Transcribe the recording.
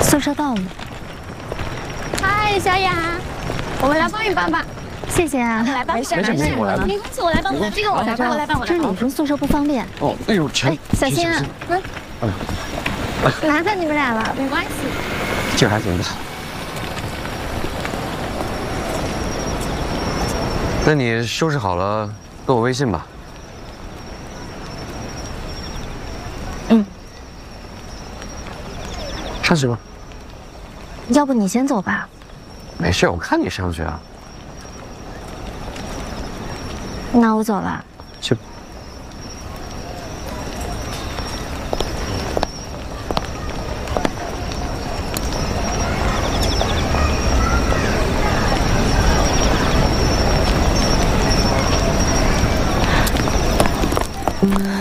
宿舍到了。 嗨，小雅，我们来帮你搬吧。 谢谢啊， 来吧， 没事，我来吧。 没关系，我来帮你。这个我来帮，我来帮，我来这女生宿舍不方便。 哦，哎呦，全小心啊！ 麻烦你们俩了，没关系。 这还行吧。那你收拾好了，给我微信吧。 嗯。 上去吧。 要不你先走吧。 没事，我看你上去啊。 那我走了。 去吧。